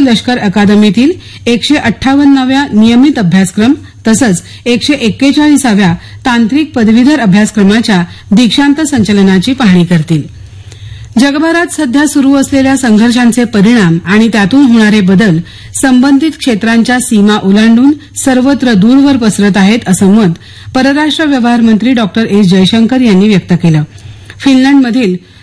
लष्कर अकादमीतील 158व्या नियमित अभ्यासक्रम तसंच 141व्या तांत्रिक पदवीधर अभ्यासक्रमाच्या दीक्षांत संचलनाची पाहणी करतील. जगभरात सध्या सुरू असलेल्या संघर्षांचे परिणाम आणि त्यातून होणारे बदल संबंधित क्षेत्रांच्या सीमा ओलांडून सर्वत्र दूरवर पसरत आहेत असं मत परराष्ट्र व्यवहार मंत्री डॉ एस जयशंकर यांनी व्यक्त केलं. फिनलंडमधील